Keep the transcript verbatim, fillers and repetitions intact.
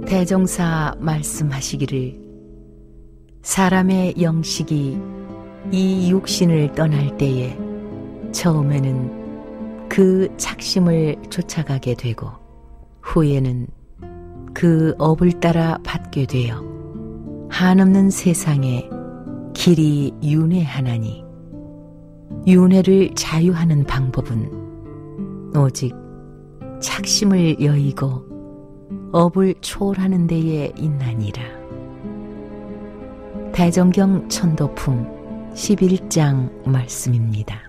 대종사 말씀하시기를 사람의 영식이 이 육신을 떠날 때에 처음에는 그 착심을 쫓아가게 되고 후에는 그 업을 따라 받게 되어 한없는 세상에 길이 윤회하나니 윤회를 자유하는 방법은 오직 착심을 여의고 업을 초월하는 데에 있나니라. 대정경 천도품 십일 장 말씀입니다.